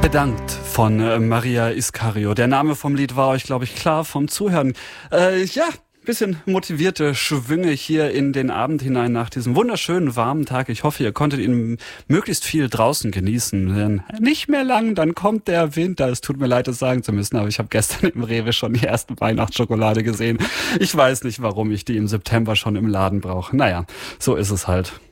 Bedankt von Maria Iscario. Der Name vom Lied war euch, glaube ich, klar vom Zuhören. Bisschen motivierte Schwünge hier in den Abend hinein nach diesem wunderschönen warmen Tag. Ich hoffe, ihr konntet ihn möglichst viel draußen genießen. Denn nicht mehr lang, dann kommt der Winter. Es tut mir leid, das sagen zu müssen, aber ich habe gestern im Rewe schon die ersten Weihnachtsschokolade gesehen. Ich weiß nicht, warum ich die im September schon im Laden brauche. Naja, so ist es halt.